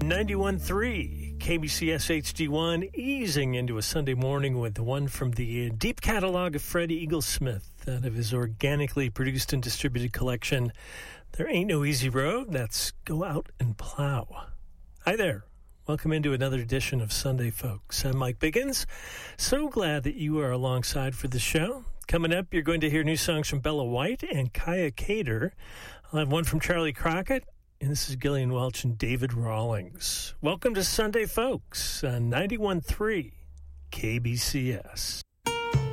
91.3 KBCS HD1, easing into a Sunday morning with one from the deep catalog of Fred Eaglesmith out of his organically produced and distributed collection, There Ain't No Easy Road. That's Go Out and Plow. Hi there. Welcome into another edition of Sunday Folks. I'm Mike Biggins. So glad that you are alongside for the show. Coming up, you're going to hear new songs from Bella White and Kaya Cater. I'll have one from Charlie Crockett. And this is Gillian Welch and David Rawlings. Welcome to Sunday Folks on 91.3 KBCS.